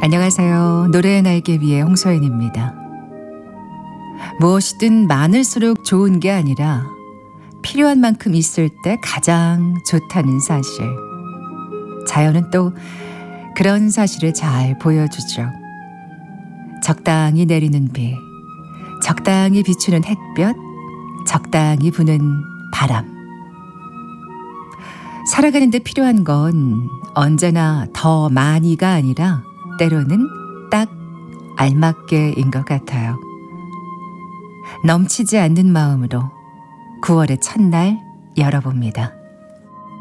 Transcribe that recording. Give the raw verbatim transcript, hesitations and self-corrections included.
안녕하세요. 노래의 날개 위의 홍소연입니다. 무엇이든 많을수록 좋은 게 아니라 필요한 만큼 있을 때 가장 좋다는 사실. 자연은 또 그런 사실을 잘 보여주죠. 적당히 내리는 비, 적당히 비추는 햇볕, 적당히 부는 바람. 살아가는 데 필요한 건 언제나 더 많이가 아니라 때로는 딱 알맞게인 것 같아요. 넘치지 않는 마음으로 구월의 첫날 열어봅니다.